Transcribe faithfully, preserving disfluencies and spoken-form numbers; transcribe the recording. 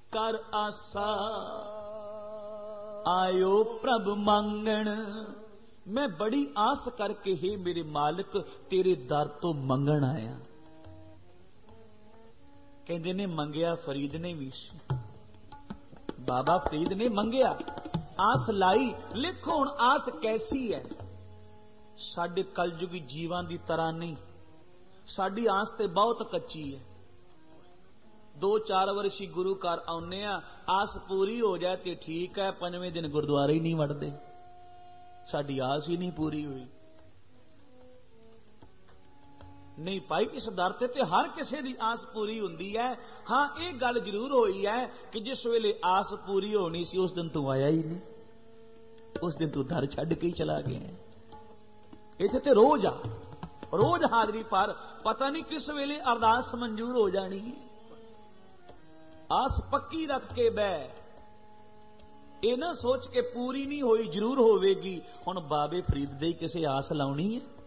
कर आसा, आयो प्रभ मंगण। मैं बड़ी आस करके ही मेरे मालिक तेरे दर तो मंगण आया। कहते ने मंगया फरीद ने भी, बाबा फरीद ने मंगया, आस लाई। लिखो हुण आस कैसी है। साडे कलयुगी जीवां दी तरह नहीं, साडी आस ते बहुत कच्ची है। दो चार वर्षी गुरु घर आउने आ, आस पूरी हो जाए तो ठीक है, पंजवें दिन गुरुद्वारे ही नहीं वड़ते। साडी आस ही नहीं पूरी हुई। नहीं भाई, इस दर ते हर किसी की आस पूरी हुंदी है। हाँ, एक गल जरूर हुई है कि जिस वेले आस पूरी होनी सी उस दिन तू आया ही नहीं, उस दिन तू दर छड्ड के ही चला गया। इत्थे ते रोज आ, रोज हाजरी पर, पता नहीं किस वेले अरदास मंजूर हो जानी है। आस पक्की रख के बह, ये ना सोच के पूरी नहीं होई जरूर होवेगी। हुण बाबे फरीद दे किसी आस लाउनी है।